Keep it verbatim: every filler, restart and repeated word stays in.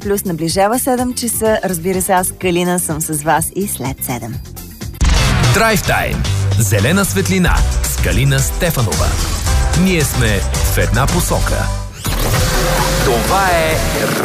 Плюс наближава седем часа. Разбира се, аз Калина съм с вас и след седем. Драйв тайм. Зелена светлина с Калина Стефанова. Ние сме в една посока. Това е